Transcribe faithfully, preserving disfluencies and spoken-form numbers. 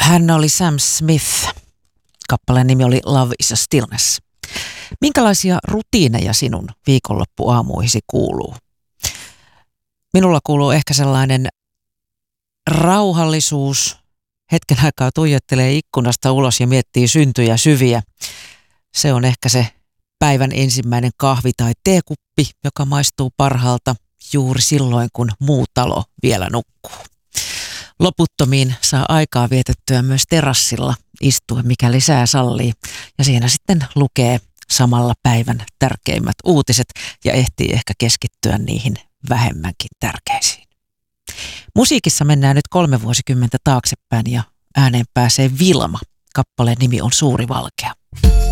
Hän oli Sam Smith. Kappaleen nimi oli Love is a Stillness. Minkälaisia rutiineja sinun viikonloppuaamuihisi kuuluu? Minulla kuuluu ehkä sellainen rauhallisuus. Hetken aikaa tuijottelee ikkunasta ulos ja miettii syntyjä syviä. Se on ehkä se päivän ensimmäinen kahvi tai teekuppi, joka maistuu parhaalta juuri silloin, kun muu talo vielä nukkuu. Loputtomiin saa aikaa vietettyä myös terassilla istuen, mikäli sää sallii, ja siinä sitten lukee samalla päivän tärkeimmät uutiset ja ehtii ehkä keskittyä niihin vähemmänkin tärkeisiin. Musiikissa mennään nyt kolme vuosikymmentä taaksepäin ja ääneen pääsee Vilma. Kappaleen nimi on Suuri Valkea.